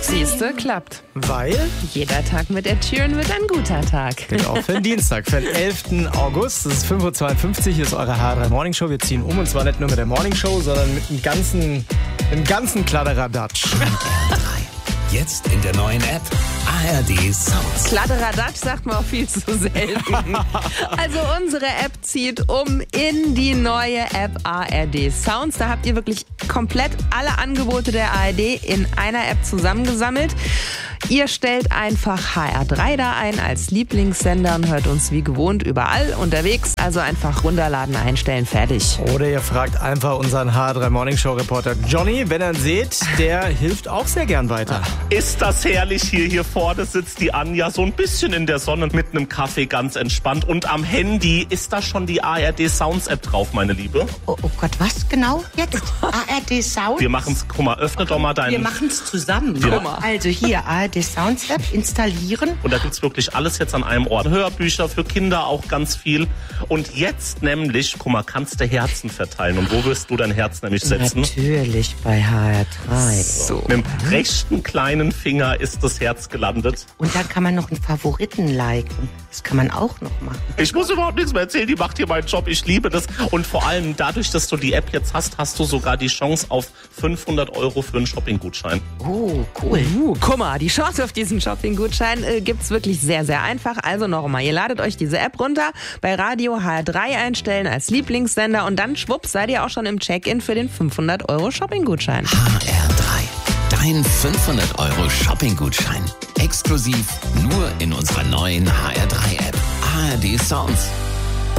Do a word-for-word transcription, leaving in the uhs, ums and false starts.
Siehste, klappt. Weil? Jeder Tag mit Ed Sheeran wird ein guter Tag. Gilt auch für den Dienstag, für den elften August. Das ist fünf Uhr zweiundfünfzig, hier ist eure H R drei Morning Show. Wir ziehen um, und zwar nicht nur mit der Morning Show, sondern mit einem ganzen, einem ganzen Kladderadatsch. H R drei. Jetzt in der neuen App A R D Sounds. Kladderadatsch sagt man auch viel zu selten. Also unsere App zieht um in die neue App A R D Sounds. Da habt ihr wirklich komplett alle Angebote der A R D in einer App zusammengesammelt. Ihr stellt einfach H R drei da ein als Lieblingssender und hört uns wie gewohnt überall unterwegs. Also einfach runterladen, einstellen, fertig. Oder ihr fragt einfach unseren H R drei Morning Show Reporter Johnny. Wenn er ihn seht, der hilft auch sehr gern weiter. Ist das herrlich hier. Hier vorne sitzt die Anja so ein bisschen in der Sonne mit einem Kaffee ganz entspannt. Und am Handy ist da schon die A R D Sounds App drauf, meine Liebe. Oh, oh Gott, was genau jetzt? A R D Sounds? Wir machen's, guck mal, öffne doch mal deinen... Wir machen's zusammen. Ja. Also hier, A R D Sounds App installieren. Und da gibt's wirklich alles jetzt an einem Ort. Hörbücher für Kinder auch ganz viel. Und jetzt nämlich, guck mal, kannst du Herzen verteilen. Und wo wirst du dein Herz nämlich setzen? Natürlich bei H R drei. So. Mit dem rechten kleinen Finger ist das Herz gelandet. Und dann kann man noch einen Favoriten liken. Das kann man auch noch machen. Ich muss überhaupt nichts mehr erzählen, die macht hier meinen Job, ich liebe das. Und vor allem dadurch, dass du die App jetzt hast, hast du sogar die Chance auf fünfhundert Euro für einen Shopping-Gutschein. Oh, cool. Uh, guck mal, die Chance auf diesen Shopping-Gutschein äh, gibt's wirklich sehr, sehr einfach. Also nochmal, ihr ladet euch diese App runter, bei Radio H R drei einstellen als Lieblingssender und dann schwupps seid ihr auch schon im Check-in für den fünfhundert Euro Shopping-Gutschein. H R drei. Dein fünfhundert Euro Shopping-Gutschein. Exklusiv nur in unserer neuen H R drei App. A R D Sounds.